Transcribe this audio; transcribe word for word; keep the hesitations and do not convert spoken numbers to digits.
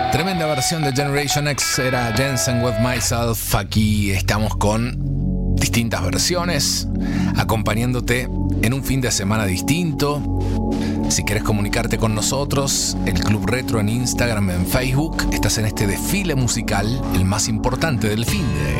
Tremenda versión de Generation X, era Jensen with Myself. Aquí estamos con distintas versiones, acompañándote en un fin de semana distinto. Si querés comunicarte con nosotros, el Club Retro en Instagram, en Facebook, estás en este desfile musical, el más importante del fin de